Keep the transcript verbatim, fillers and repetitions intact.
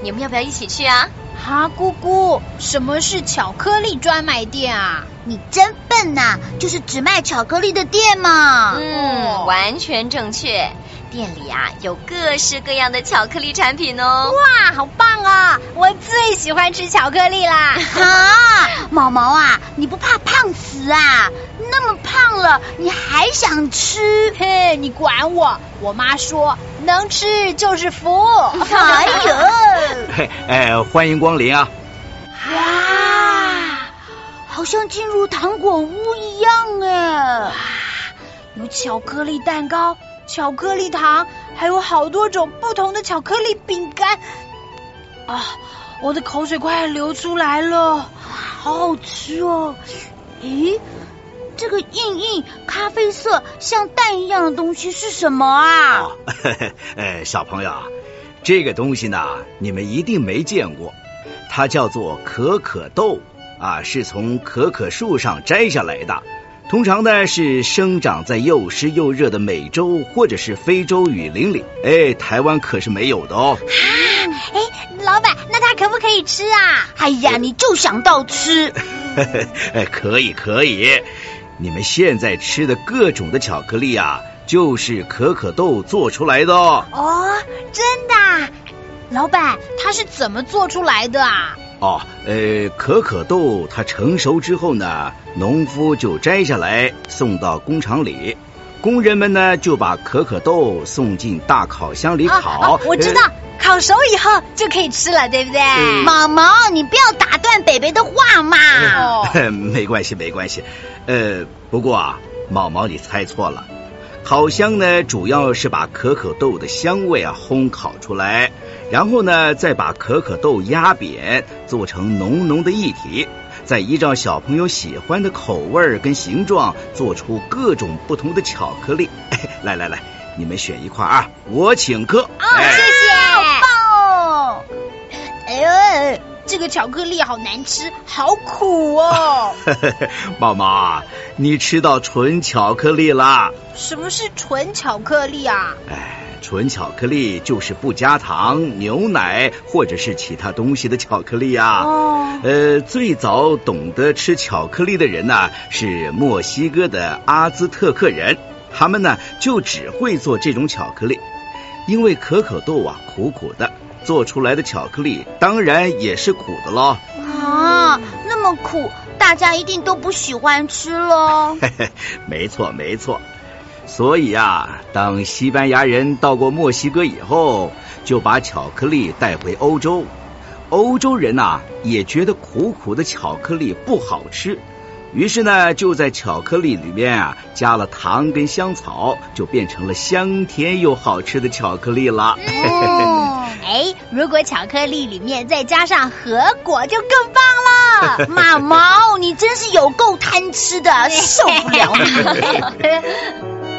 你们要不要一起去啊？ 哈，姑姑，什么是巧克力专卖店啊？ 你真笨呐、啊，就是只卖巧克力的店嘛。 嗯，完全正确。店里啊有各式各样的巧克力产品哦。 哇，好棒啊！我最喜欢吃巧克力啦。 啊，毛毛啊，你不怕胖死啊？那么胖了，你还想吃？ 嘿，你管我！我妈说能吃就是福。 哎呦， 哎，欢迎光临啊！ 哇，好像进入糖果屋一样哎！ 有巧克力蛋糕、巧克力糖，还有好多种不同的巧克力饼干。啊，我的口水快流出来了， 好好吃哦！咦，这个硬硬咖啡色像蛋一样的东西是什么啊？ 哦、呃，小朋友啊，这个东西呢，你们一定没见过，它叫做可可豆啊，是从可可树上摘下来的。通常呢是生长在又湿又热的美洲或者是非洲雨林里，哎，台湾可是没有的哦。 啊，哎，老板，那它可不可以吃啊？ 哎呀，你就想到吃。 哎，可以可以，你们现在吃的各种的巧克力啊，就是可可豆做出来的哦。 哦，真的啊？老板，它是怎么做出来的啊？ 哦，呃，可可豆它成熟之后呢，农夫就摘下来送到工厂里，工人们呢就把可可豆送进大烤箱里烤。 啊啊、我知道、呃，烤熟以后就可以吃了，对不对？ 嗯、毛毛，你不要打断北北的话嘛。 哦、没关系，没关系。呃，不过啊，毛毛你猜错了，烤箱呢主要是把可可豆的香味啊烘烤出来。然后呢，再把可可豆压扁，做成浓浓的液体，再依照小朋友喜欢的口味跟形状，做出各种不同的巧克力。哎、来来来，你们选一块啊，我请客。 哦，哎、谢谢， 好棒哦！ 哎呦，这个巧克力好难吃，好苦哦。 妈妈，你吃到纯巧克力啦？ 什么是纯巧克力啊？ 哎。纯巧克力就是不加糖、牛奶或者是其他东西的巧克力啊。 哦， 呃，最早懂得吃巧克力的人呢、啊，是墨西哥的阿兹特克人，他们呢就只会做这种巧克力，因为可可豆啊苦苦的，做出来的巧克力当然也是苦的咯。 啊，那么苦，大家一定都不喜欢吃咯。 没错没错。所以啊，当西班牙人到过墨西哥以后，就把巧克力带回欧洲。欧洲人啊，也觉得苦苦的巧克力不好吃，于是呢，就在巧克力里面啊加了糖跟香草，就变成了香甜又好吃的巧克力了。 嗯，哎，如果巧克力里面再加上核果，就更棒了。 马毛，你真是有够贪吃的，受不了你。